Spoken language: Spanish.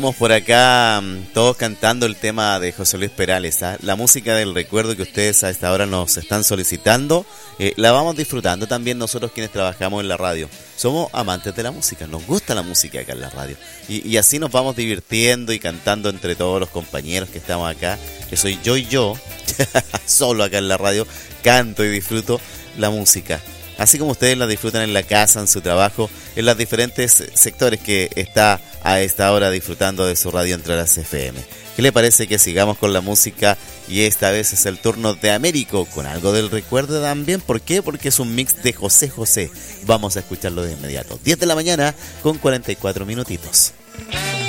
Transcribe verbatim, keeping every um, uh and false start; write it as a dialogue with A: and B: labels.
A: Estamos por acá mm, todos cantando el tema de José Luis Perales, ¿ah? La música del recuerdo que ustedes a esta hora nos están solicitando, eh, la vamos disfrutando también nosotros quienes trabajamos en la radio. Somos amantes de la música, nos gusta la música acá en la radio. Y, y así nos vamos divirtiendo y cantando entre todos los compañeros que estamos acá, que soy yo y yo, solo acá en la radio, canto y disfruto la música. Así como ustedes la disfrutan en la casa, en su trabajo, en los diferentes sectores que está a esta hora disfrutando de su radio entre las F M. ¿Qué le parece que sigamos con la música? Y esta vez es el turno de Américo, con algo del recuerdo también. ¿Por qué? Porque es un mix de José José. Vamos a escucharlo de inmediato. diez de la mañana con cuarenta y cuatro minutitos.